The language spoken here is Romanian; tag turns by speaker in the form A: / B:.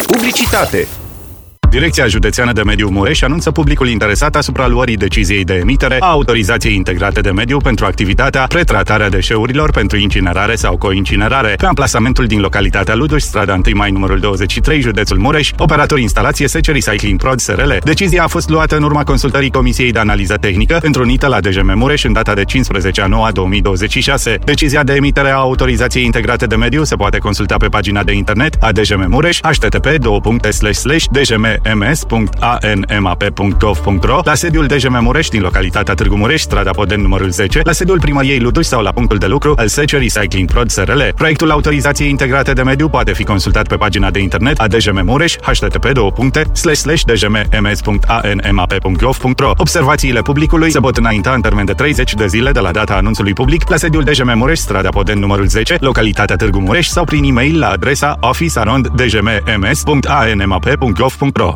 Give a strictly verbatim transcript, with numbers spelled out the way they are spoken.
A: Publicitate. Direcția Județeană de Mediu Mureș anunță publicul interesat asupra luării deciziei de emitere a autorizației integrate de mediu pentru activitatea pretratarea deșeurilor pentru incinerare sau coincinerare pe amplasamentul din localitatea Luduș, strada întâi mai numărul douăzeci și trei, județul Mureș, operator instalație S C Recycling Prod S R L. Decizia a fost luată în urma consultării Comisiei de Analiză Tehnică întrunită la D J M Mureș în data de cincisprezece a noua două mii douăzeci și șase. Decizia de emitere a autorizației integrate de mediu se poate consulta pe pagina de internet a D J M Mureș, h t t p două puncte slash slash d j m m s punct a n m a p punct gov punct r o, la sediul D J M Mureș din localitatea Târgu Mureș, strada Poden numărul zece, la sediul Primăriei Luduș sau la punctul de lucru al S C Recycling Prod S R L. Proiectul autorizației integrate de mediu poate fi consultat pe pagina de internet a D J M Mureș, h t t p două puncte slash slash d j m m s punct a n m a p punct gov punct r o. Observațiile publicului se pot înainta în termen de treizeci de zile de la data anunțului public la sediul D J M Mureș, strada Poden numărul zece, localitatea Târgu Mureș sau prin e-mail la adresa office arond d j m m s punct a n m a p punct gov punct r o.